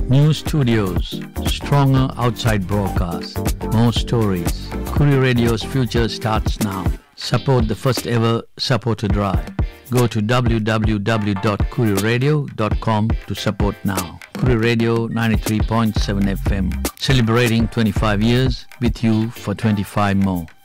New studios, stronger outside broadcast, more stories. Kuri Radio's future starts now. Support the first ever supporter drive. Go to www.kuriradio.com to support now. Kuri Radio 93.7 FM, celebrating 25 years with you for 25 more.